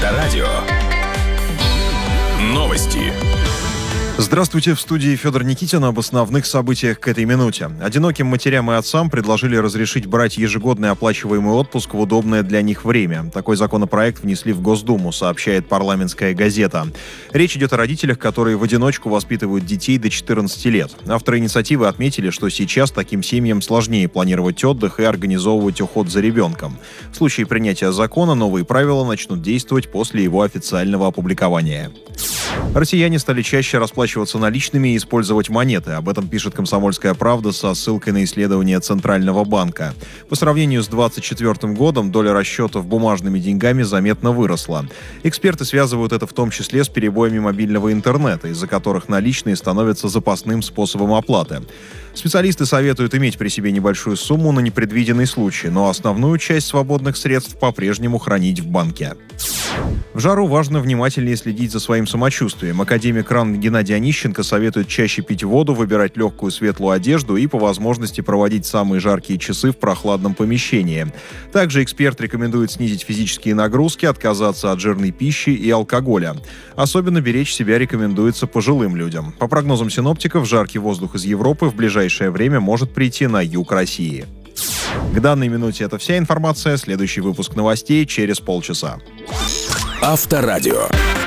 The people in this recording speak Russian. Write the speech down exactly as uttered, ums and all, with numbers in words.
Авторадио. Новости. Здравствуйте, в студии Федор Никитин. Об основных событиях к этой минуте. Одиноким матерям и отцам предложили разрешить брать ежегодный оплачиваемый отпуск в удобное для них время. Такой законопроект внесли в Госдуму, сообщает «Парламентская газета». Речь идет о родителях, которые в одиночку воспитывают детей до четырнадцати лет. Авторы инициативы отметили, что сейчас таким семьям сложнее планировать отдых и организовывать уход за ребенком. В случае принятия закона новые правила начнут действовать после его официального опубликования. Россияне стали чаще расплачиваться наличными и использовать монеты. Об этом пишет «Комсомольская правда» со ссылкой на исследование Центрального банка. По сравнению с двадцать четвёртым годом доля расчетов бумажными деньгами заметно выросла. Эксперты связывают это в том числе с перебоями мобильного интернета, из-за которых наличные становятся запасным способом оплаты. Специалисты советуют иметь при себе небольшую сумму на непредвиденный случай, но основную часть свободных средств по-прежнему хранить в банке. В жару важно внимательнее следить за своим самочувствием. Академик РАН Геннадий Онищенко советует чаще пить воду, выбирать легкую светлую одежду и по возможности проводить самые жаркие часы в прохладном помещении. Также эксперт рекомендует снизить физические нагрузки, отказаться от жирной пищи и алкоголя. Особенно беречь себя рекомендуется пожилым людям. По прогнозам синоптиков, жаркий воздух из Европы в ближайшее время может прийти на юг России. К данной минуте это вся информация. Следующий выпуск новостей через полчаса. Авторадио.